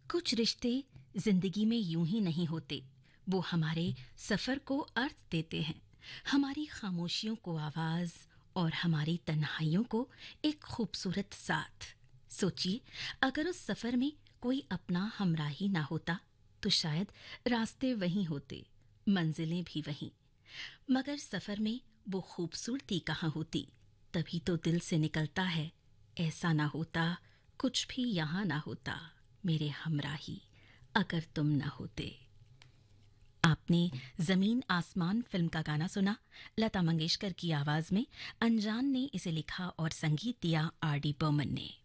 कुछ रिश्ते जिंदगी में यूं ही नहीं होते, वो हमारे सफर को अर्थ देते हैं, हमारी खामोशियों को आवाज और हमारी तन्हाइयों को एक खूबसूरत साथ। सोचिए, अगर उस सफर में कोई अपना हमराही ना होता तो शायद रास्ते वहीं होते, मंजिलें भी वहीं, मगर सफर में वो खूबसूरती कहाँ होती। तभी तो दिल से निकलता है, ऐसा ना होता, कुछ भी यहाँ ना होता मेरे हमराही, अगर तुम ना होते। आपने जमीन आसमान फिल्म का गाना सुना। लता मंगेशकर की आवाज में अनजान ने इसे लिखा और संगीत दिया आर डी बर्मन ने।